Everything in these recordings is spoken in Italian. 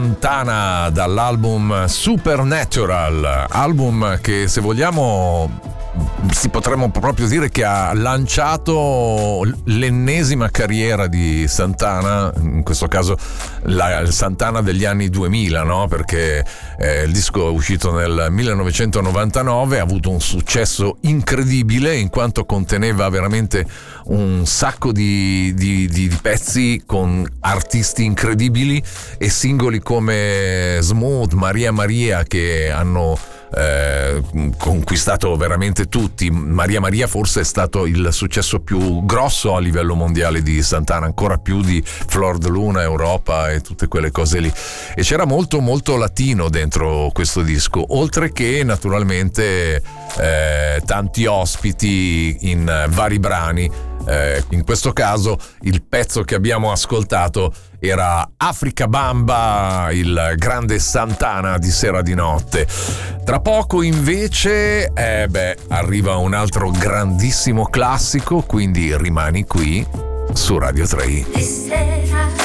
Santana dall'album Supernatural, album che, se vogliamo, potremmo proprio dire che ha lanciato l'ennesima carriera di Santana, in questo caso la Santana degli anni 2000, no? Perché il disco è uscito nel 1999, ha avuto un successo incredibile in quanto conteneva veramente un sacco di pezzi con artisti incredibili e singoli come Smooth, Maria Maria, che hanno conquistato veramente tutti. Maria Maria forse è stato il successo più grosso a livello mondiale di Santana, ancora più di Flor de Luna, Europa e tutte quelle cose lì, e c'era molto molto latino dentro questo disco, oltre che naturalmente tanti ospiti in vari brani. In questo caso il pezzo che abbiamo ascoltato era Africa Bamba, il grande Santana di Sera di Notte. Tra poco invece arriva un altro grandissimo classico, quindi rimani qui su Radio 3.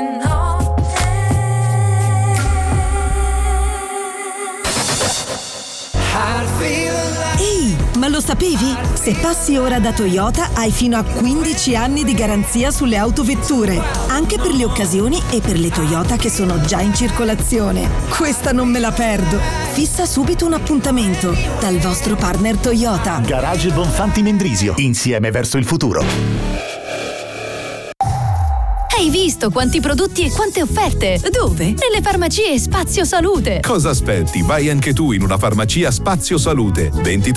Ehi, ma lo sapevi? Se passi ora da Toyota hai fino a 15 anni di garanzia sulle autovetture, anche per le occasioni e per le Toyota che sono già in circolazione. Questa non me la perdo. Fissa subito un appuntamento dal vostro partner Toyota. Garage Bonfanti Mendrisio, insieme verso il futuro. Hai visto quanti prodotti e quante offerte? Dove? Nelle farmacie Spazio Salute. Cosa aspetti? Vai anche tu in una farmacia Spazio Salute. 23